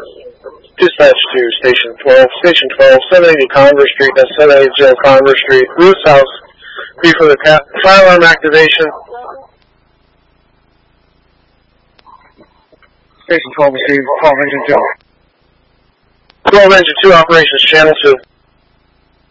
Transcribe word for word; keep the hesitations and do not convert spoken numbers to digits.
Dispatch to Station twelve. Station twelve, seven eighty Converse Street. That's seven eighty Converse Street. Roof's house. Be for the ca fire alarm activation. Station twelve received. twelve engine two. twelve engine two operations, channel two.